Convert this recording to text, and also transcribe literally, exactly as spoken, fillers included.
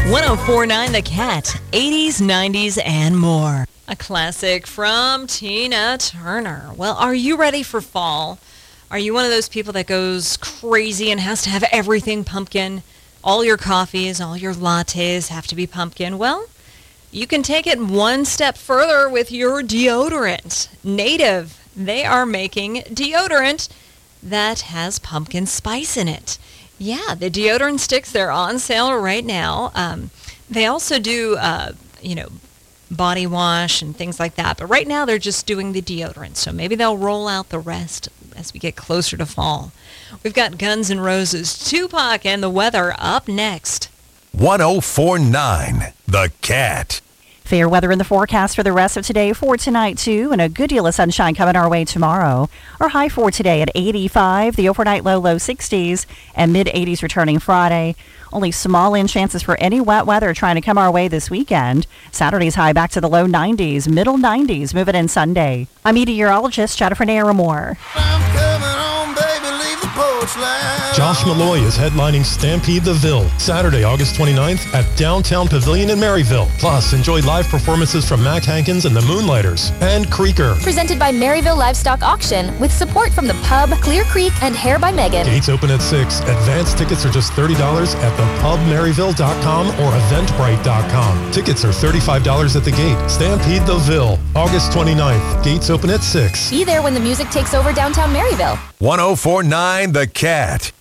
one oh four point nine The Cat, eighties, nineties, and more. A classic from Tina Turner. Well, are you ready for fall? Are you one of those people that goes crazy and has to have everything pumpkin? All your coffees, all your lattes have to be pumpkin. Well, you can take it one step further with your deodorant. Native, they are making deodorant that has pumpkin spice in it. Yeah, the deodorant sticks, they're on sale right now. Um, they also do, uh, you know, body wash and things like that. But right now they're just doing the deodorant. So maybe they'll roll out the rest as we get closer to fall. We've got Guns N' Roses, Tupac, and the weather up next. one oh four point nine The Cat. Fair weather in the forecast for the rest of today, for tonight too, and a good deal of sunshine coming our way tomorrow. Our high for today at eighty-five, the overnight low, low sixties, and mid eighties returning Friday. Only small in chances for any wet weather trying to come our way this weekend. Saturday's high back to the low nineties, middle nineties, moving in Sunday. I'm meteorologist Jennifer Naramore. I'm coming home, baby, leave the porch light. Josh Malloy is headlining Stampede the Ville, Saturday, August twenty-ninth at Downtown Pavilion in Maryville. Plus, enjoy live performances from Mac Hankins and the Moonlighters and Creeker. Presented by Maryville Livestock Auction with support from the Pub, Clear Creek, and Hair by Megan. Gates open at six. Advance tickets are just thirty dollars at the pub maryville dot com or eventbrite dot com. Tickets are thirty-five dollars at the gate. Stampede the Ville, August twenty-ninth. Gates open at six. Be there when the music takes over downtown Maryville. one oh four point nine The Cat.